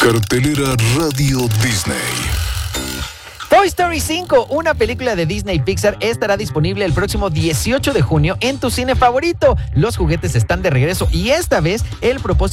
Cartelera Radio Disney. Toy Story 5, una película de Disney Pixar, estará disponible el próximo 18 de junio en tu cine favorito. Los juguetes están de regreso y esta vez el propósito